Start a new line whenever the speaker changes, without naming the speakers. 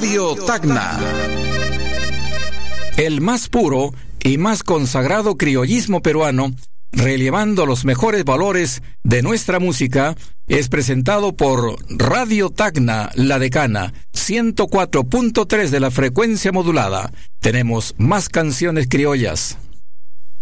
Radio Tacna. El más puro y más consagrado criollismo peruano, relevando los mejores valores de nuestra música, es presentado por Radio Tacna, La Decana, 104.3 de la frecuencia modulada. Tenemos más canciones criollas.